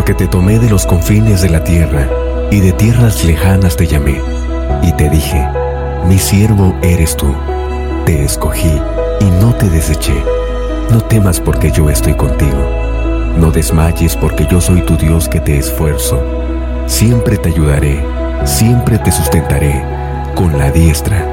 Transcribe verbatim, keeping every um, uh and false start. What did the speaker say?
porque te tomé de los confines de la tierra, y de tierras lejanas te llamé, y te dije, mi siervo eres tú. Te escogí y no te deseché. No temas porque yo estoy contigo. No desmayes porque yo soy tu Dios que te esfuerzo. Siempre te ayudaré, siempre te sustentaré con la diestra